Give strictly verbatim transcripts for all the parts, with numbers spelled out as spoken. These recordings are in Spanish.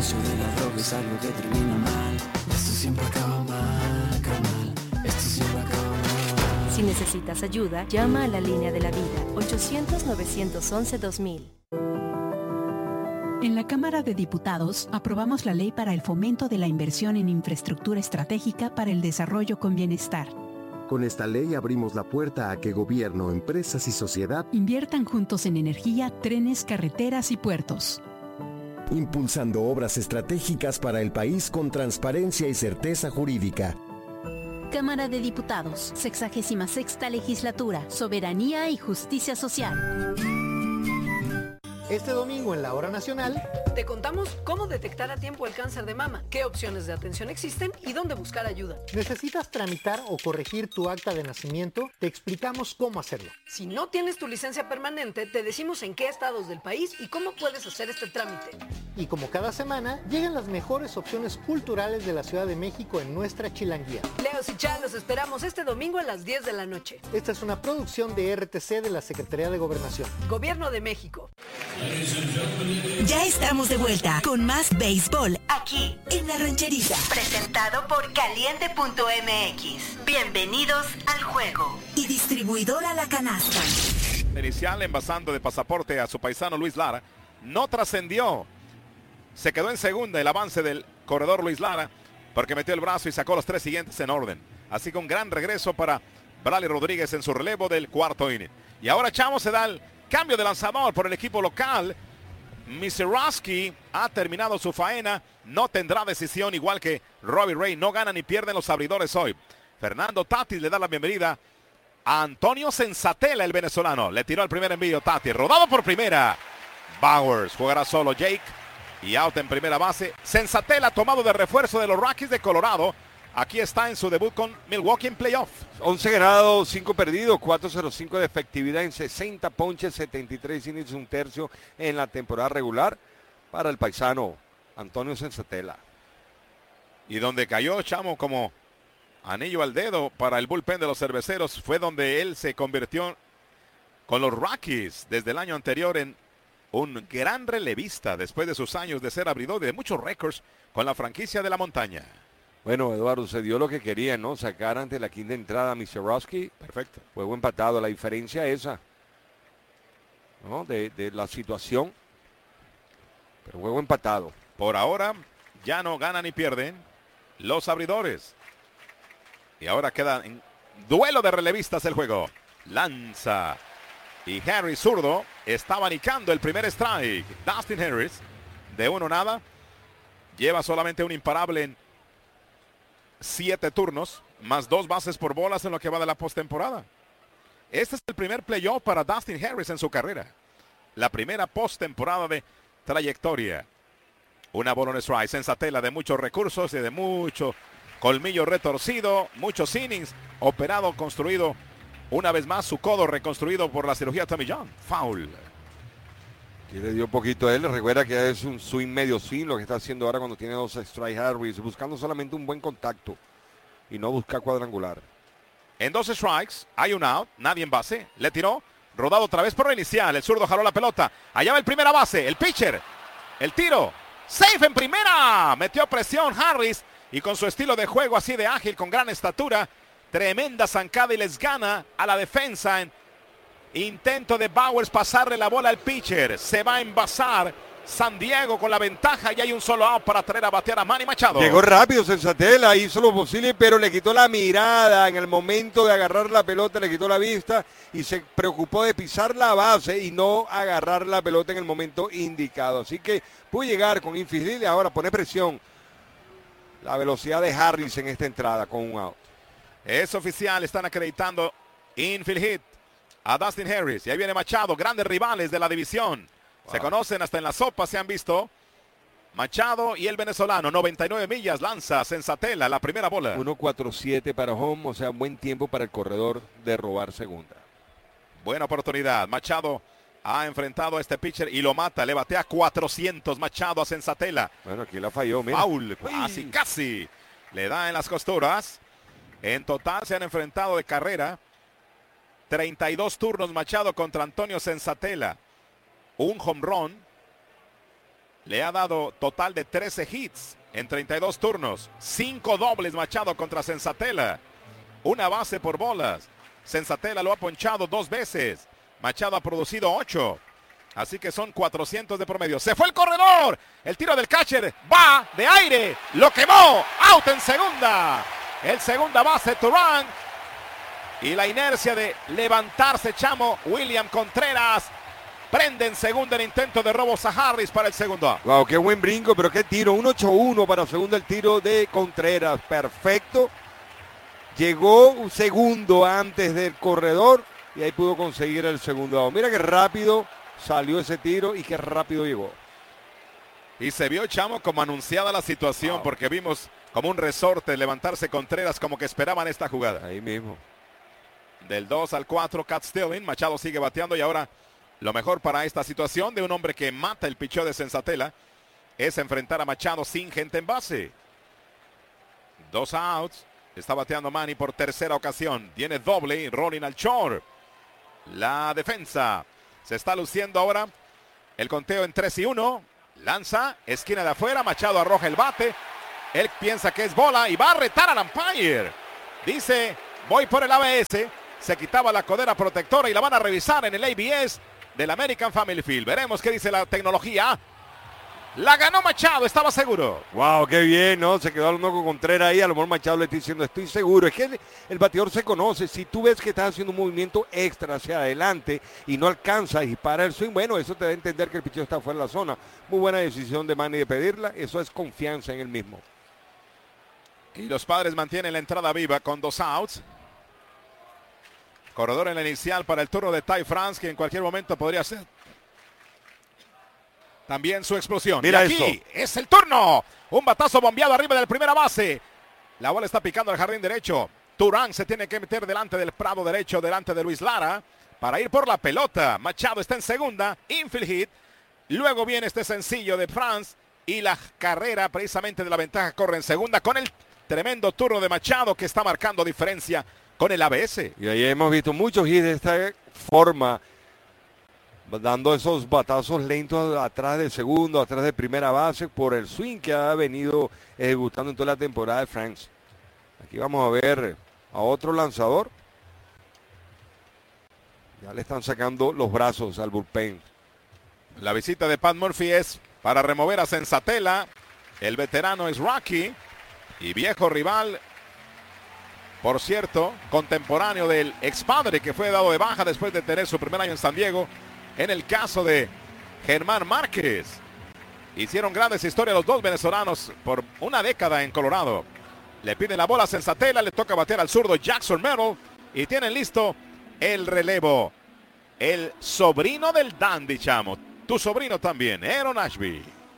negocio de la droga es algo que termina mal. Esto siempre acaba mal, acaba mal. Esto siempre acaba mal. Si necesitas ayuda, llama a la línea de la vida, ochocientos, novecientos once, dos mil. En la Cámara de Diputados aprobamos la ley para el fomento de la inversión en infraestructura estratégica para el desarrollo con bienestar. Con esta ley abrimos la puerta a que gobierno, empresas y sociedad inviertan juntos en energía, trenes, carreteras y puertos. Impulsando obras estratégicas para el país con transparencia y certeza jurídica. Cámara de Diputados, sexagésima sexta legislatura, soberanía y justicia social. Este domingo en la Hora Nacional te contamos cómo detectar a tiempo el cáncer de mama, qué opciones de atención existen y dónde buscar ayuda. ¿Necesitas tramitar o corregir tu acta de nacimiento? Te explicamos cómo hacerlo. Si no tienes tu licencia permanente, te decimos en qué estados del país y cómo puedes hacer este trámite. Y como cada semana, llegan las mejores opciones culturales de la Ciudad de México en nuestra Chilanguía. Leos y Chá, los esperamos este domingo a las diez de la noche. Esta es una producción de R T C de la Secretaría de Gobernación. Gobierno de México. Ya estamos de vuelta con más béisbol aquí en La Rancherita. Presentado por caliente punto m x. Bienvenidos al juego. Y distribuidora La Canasta. Inicial envasando de pasaporte a su paisano Luis Lara. No trascendió. Se quedó en segunda el avance del corredor Luis Lara porque metió el brazo y sacó los tres siguientes en orden. Así que un gran regreso para Bradley Rodríguez en su relevo del cuarto inning. Y ahora Chavo se da el cambio de lanzador por el equipo local. Misiorowski ha terminado su faena, no tendrá decisión igual que Robbie Ray, no ganan ni pierden los abridores hoy. Fernando Tatis le da la bienvenida a Antonio Senzatela, el venezolano. Le tiró el primer envío Tatis, rodado por primera. Bowers jugará solo Jake y out en primera base. Senzatela tomado de refuerzo de los Rockies de Colorado. Aquí está en su debut con Milwaukee en playoff. once ganados, cinco perdidos, cuatro cero cinco de efectividad en sesenta ponches, setenta y tres innings, un tercio en la temporada regular para el paisano Antonio Senzatela. Y donde cayó Chamo como anillo al dedo para el bullpen de los cerveceros fue donde él se convirtió con los Rockies desde el año anterior en un gran relevista después de sus años de ser abridor de muchos récords con la franquicia de la montaña. Bueno, Eduardo, se dio lo que quería, ¿no? Sacar ante la quinta entrada a Misiorowski. Perfecto. Juego empatado. La diferencia esa, ¿no? De, de la situación. Pero juego empatado. Por ahora ya no ganan ni pierden los abridores. Y ahora queda en duelo de relevistas el juego. Lanza. Y Harris zurdo está abanicando el primer strike. Dustin Harris de uno nada. Lleva solamente un imparable en siete turnos, más dos bases por bolas en lo que va de la postemporada. Este es el primer playoff para Dustin Harris en su carrera. La primera postemporada de trayectoria. Una bola en strike, Senzatela de muchos recursos y de mucho colmillo retorcido, muchos innings, operado, construido. Una vez más su codo reconstruido por la cirugía Tommy John. Foul. Y le dio un poquito a él. Recuerda que es un swing medio swing lo que está haciendo ahora cuando tiene dos strike Harris, buscando solamente un buen contacto y no buscar cuadrangular. En dos strikes, hay un out, nadie en base, le tiró, rodado otra vez por la inicial, el zurdo jaló la pelota, allá va el primera base, el pitcher, el tiro, safe en primera, metió presión Harris y con su estilo de juego así de ágil, con gran estatura, tremenda zancada y les gana a la defensa en intento de Bowers pasarle la bola al pitcher. Se va a envasar San Diego con la ventaja y hay un solo out para traer a batear a Manny Machado. Llegó rápido Senzatela, hizo lo posible, pero le quitó la mirada en el momento de agarrar la pelota, le quitó la vista y se preocupó de pisar la base y no agarrar la pelota en el momento indicado. Así que pudo llegar con infield y ahora pone presión la velocidad de Harris en esta entrada con un out. Es oficial, están acreditando infield hit a Dustin Harris. Y ahí viene Machado, grandes rivales de la división. Wow. Se conocen hasta en la sopa, se han visto. Machado y el venezolano, noventa y nueve millas, lanza Senzatela, la primera bola. uno cuatro siete para home, o sea, buen tiempo para el corredor de robar segunda. Buena oportunidad. Machado ha enfrentado a este pitcher y lo mata. Le batea cuatrocientos Machado a Senzatela. Bueno, aquí la falló, mira. Foul, casi, casi. Le da en las costuras. En total se han enfrentado de carrera treinta y dos turnos Machado contra Antonio Senzatela. Un home run le ha dado total de trece hits en treinta y dos turnos. cinco dobles Machado contra Senzatela. Una base por bolas. Senzatela lo ha ponchado dos veces. Machado ha producido ocho. Así que son cuatrocientos de promedio. Se fue el corredor. El tiro del catcher va de aire. Lo quemó. Out en segunda. El segunda base Turán. Y la inercia de levantarse Chamo William Contreras. Prende en segunda el intento de robo a Harris para el segundo out. Wow, qué buen brinco, pero qué tiro. un ocho uno para segundo el tiro de Contreras. Perfecto. Llegó un segundo antes del corredor y ahí pudo conseguir el segundo out. Mira qué rápido salió ese tiro y qué rápido llegó. Y se vio, Chamo, como anunciada la situación, wow, porque vimos como un resorte levantarse Contreras, como que esperaban esta jugada. Ahí mismo. Del dos al cuatro, Cat Stealing. Machado sigue bateando y ahora lo mejor para esta situación de un hombre que mata el picheo de Senzatela es enfrentar a Machado sin gente en base. Dos outs. Está bateando Manny por tercera ocasión. Tiene doble y rolling al short. La defensa se está luciendo ahora. El conteo en tres y uno. Lanza, esquina de afuera. Machado arroja el bate. Él piensa que es bola y va a retar al umpire. Dice, voy por el A B S. Se quitaba la codera protectora y la van a revisar en el A B S del American Family Field. Veremos qué dice la tecnología. La ganó Machado, estaba seguro. Wow, qué bien, ¿no? Se quedó hablando con Contreras ahí. A lo mejor Machado le está diciendo, estoy seguro. Es que el, el bateador se conoce. Si tú ves que estás haciendo un movimiento extra hacia adelante y no alcanzas y para el swing, bueno, eso te da a entender que el picheo está fuera de la zona. Muy buena decisión de Manny de pedirla. Eso es confianza en él mismo. Y los Padres mantienen la entrada viva con dos outs. Corredor en la inicial para el turno de Ty France, que en cualquier momento podría ser también su explosión. Mira y aquí eso. Es el turno. Un batazo bombeado arriba del primera base. La bola está picando al jardín derecho. Turán se tiene que meter delante del prado derecho, delante de Luis Lara, para ir por la pelota. Machado está en segunda, infield hit. Luego viene este sencillo de France y la carrera precisamente de la ventaja corre en segunda con el tremendo turno de Machado que está marcando diferencia con el A B S. Y ahí hemos visto muchos hits de esta forma, dando esos batazos lentos atrás del segundo, atrás de primera base, por el swing que ha venido ejecutando en toda la temporada de France. Aquí vamos a ver a otro lanzador. Ya le están sacando los brazos al bullpen. La visita de Pat Murphy es para remover a Senzatela. El veterano es Rocky y viejo rival, por cierto, contemporáneo del expadre que fue dado de baja después de tener su primer año en San Diego. En el caso de Germán Márquez, hicieron grandes historias los dos venezolanos por una década en Colorado. Le piden la bola a Senzatela, le toca batear al zurdo Jackson Merrill y tienen listo el relevo. El sobrino del Dandy, Chamo. Tu sobrino también, Aaron Ashby.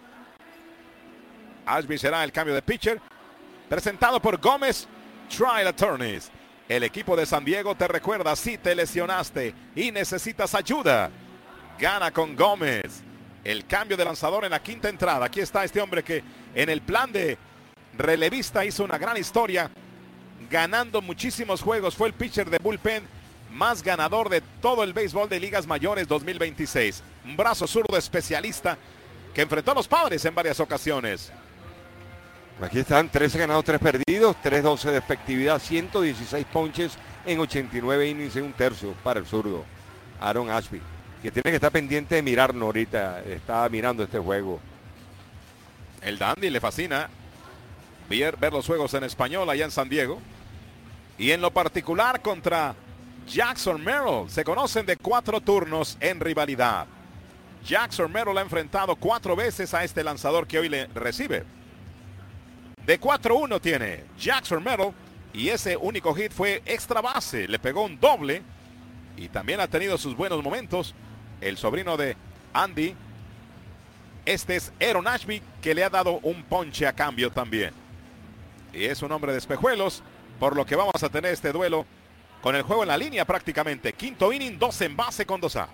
Ashby será el cambio de pitcher, presentado por Gómez Trial Attorneys. El equipo de San Diego te recuerda, si te lesionaste y necesitas ayuda, gana con Gómez. El cambio de lanzador en la quinta entrada. Aquí está este hombre que en el plan de relevista hizo una gran historia, ganando muchísimos juegos. Fue el pitcher de bullpen más ganador de todo el béisbol de ligas mayores dos mil veintiséis. Un brazo zurdo especialista que enfrentó a los Padres en varias ocasiones. Aquí están, trece ganados, tres perdidos, tres doce de efectividad, ciento dieciséis ponches en ochenta y nueve innings en un tercio para el zurdo Aaron Ashby, que tiene que estar pendiente de mirarnos ahorita. Está mirando este juego. El Dandy le fascina ver, ver los juegos en español allá en San Diego. Y en lo particular contra Jackson Merrill. Se conocen de cuatro turnos en rivalidad. Jackson Merrill ha enfrentado cuatro veces a este lanzador que hoy le recibe. De cuatro uno tiene Jackson Merrill y ese único hit fue extra base. Le pegó un doble y también ha tenido sus buenos momentos. El sobrino de Andy, este es Aaron Ashby, que le ha dado un ponche a cambio también. Y es un hombre de espejuelos, por lo que vamos a tener este duelo con el juego en la línea prácticamente. Quinto inning, dos en base con dos outs.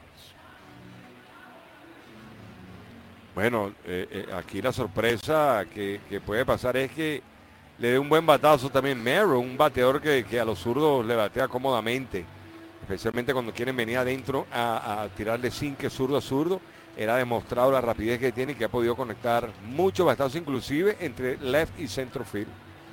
Bueno, eh, eh, aquí la sorpresa que, que puede pasar es que le dé un buen batazo también Merrill, un bateador que, que a los zurdos le batea cómodamente, especialmente cuando quieren venir adentro a, a tirarle sin que zurdo a zurdo. era demostrado la rapidez que tiene y que ha podido conectar muchos batazos, inclusive entre left y centro field.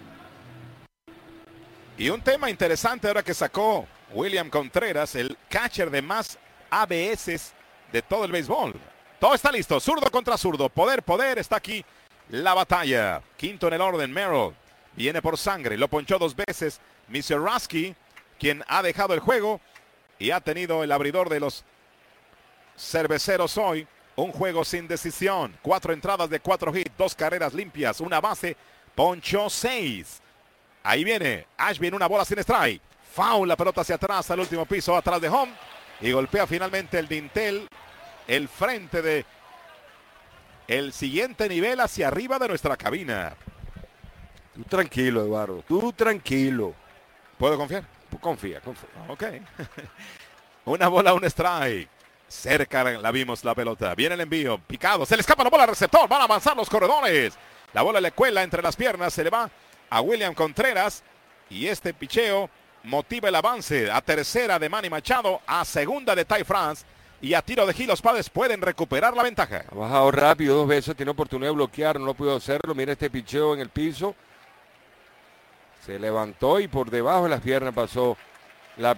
Y un tema interesante ahora que sacó William Contreras, el catcher de más A B S de todo el béisbol. Todo está listo, zurdo contra zurdo, poder, poder, está aquí la batalla. Quinto en el orden, Merrill viene por sangre, lo ponchó dos veces Misiorowski, quien ha dejado el juego y ha tenido el abridor de los cerveceros hoy. Un juego sin decisión, cuatro entradas de cuatro hits, dos carreras limpias, una base, ponchó seis. Ahí viene Ashby en una bola sin strike. Foul, la pelota hacia atrás, al último piso, atrás de home. Y golpea finalmente el dintel, el frente de el siguiente nivel hacia arriba de nuestra cabina. Tú tranquilo, Eduardo, tú tranquilo. ¿Puedo confiar? Confía, confía. Ok. Una bola, un strike. Cerca la vimos la pelota. Viene el envío, picado. Se le escapa la bola al receptor. Van a avanzar los corredores. La bola le cuela entre las piernas. Se le va a William Contreras. Y este picheo motiva el avance a tercera de Manny Machado, a segunda de Ty France. Y a tiro de giro los Padres pueden recuperar la ventaja. Ha bajado rápido dos veces. Tiene oportunidad de bloquear. No lo pudo hacerlo. Mira este picheo en el piso. Se levantó y por debajo de las piernas pasó